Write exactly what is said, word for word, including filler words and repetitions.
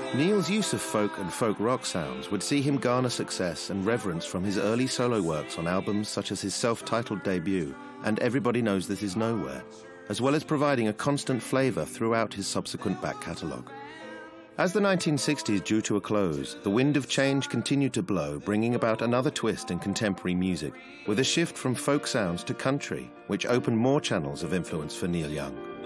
Neil's use of folk and folk rock sounds would see him garner success and reverence from his early solo works on albums such as his self-titled debut and Everybody Knows This Is Nowhere, as well as providing a constant flavour throughout his subsequent back catalogue. As the nineteen sixties drew to a close, the wind of change continued to blow, bringing about another twist in contemporary music, with a shift from folk sounds to country, which opened more channels of influence for Neil Young.